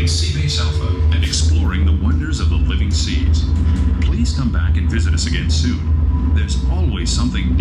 Developing Seabase Alpha and exploring the wonders of the living seas. Please come back and visit us again soon. There's always something new.